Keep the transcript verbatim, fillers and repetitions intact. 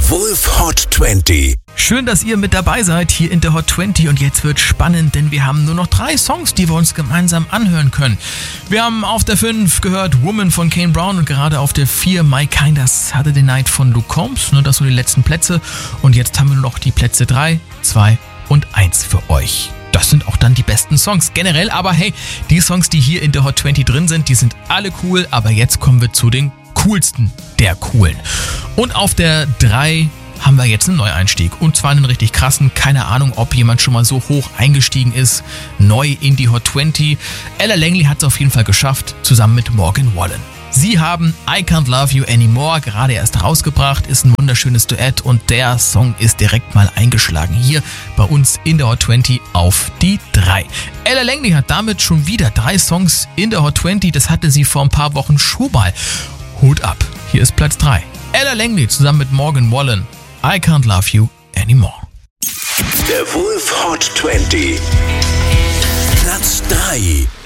Wolf Hot zwanzig. Schön, dass ihr mit dabei seid hier in der Hot zwanzig und jetzt wird spannend, denn wir haben nur noch drei Songs, die wir uns gemeinsam anhören können. Wir haben auf der fünf gehört Woman von Kane Brown und gerade auf der vier My Kinda Saturday Night von Luke Combs. Nur das sind die letzten Plätze und jetzt haben wir nur noch die Plätze drei, zwei und eins für euch. Das sind auch dann die besten Songs generell, aber hey, die Songs, die hier in der Hot zwanzig drin sind, die sind alle cool, aber jetzt kommen wir zu den coolsten der coolen. Und auf der drei haben wir jetzt einen Neueinstieg und zwar einen richtig krassen, keine Ahnung, ob jemand schon mal so hoch eingestiegen ist, neu in die Hot zwanzig. Ella Langley hat es auf jeden Fall geschafft, zusammen mit Morgan Wallen. Sie haben I Can't Love You Anymore gerade erst rausgebracht, ist ein wunderschönes Duett und der Song ist direkt mal eingeschlagen hier bei uns in der Hot zwanzig auf die drei. Ella Langley hat damit schon wieder drei Songs in der Hot zwanzig, das hatte sie vor ein paar Wochen schon mal. Hut ab, hier ist Platz drei. Ella Langley zusammen mit Morgan Wallen, I Can't Love You Anymore. Der Wolf Hot zwanzig. Platz drei.